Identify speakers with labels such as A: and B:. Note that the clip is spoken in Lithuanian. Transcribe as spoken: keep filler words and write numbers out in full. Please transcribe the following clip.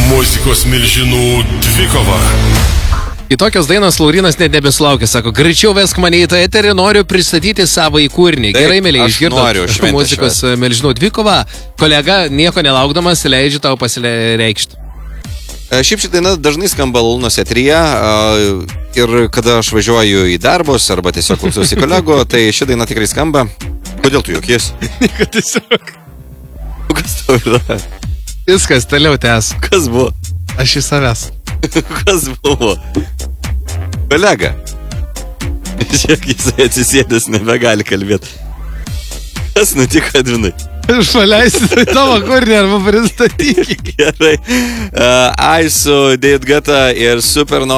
A: Muzikos milžinų dvikova.
B: Į tokios dainos Laurinas net nebeslaukė, sako, greičiau vesk mane į tą eterį, noriu pristatyti savo įkūrinį. Gerai, mėly, išgirdot muzikos milžinų dvikovą. Kolega, nieko nelaukdamas, leidžiu tau pasireikšti.
C: Šiaip ši daina dažnai skamba Launos eteryje ir kada aš važiuoju į darbus arba tiesiog klausiausi kolegų, tai ši daina tikrai skamba. Kodėl tu juokies?
B: Nieko tiesiog.
C: Kas tau yra?
B: Viskas, toliau tęs.
C: Kas buvo?
B: Aš iš savęs.
C: Kas buvo? Kolega. Žiūrėk, jisai atsisėdęs nebegali kalbėti. Kas nutiko, Edvinai?
B: Aš paleisiu tavo kūrinį arba pristatyk.
C: Gerai. Uh, I su David Guetta ir Supernova.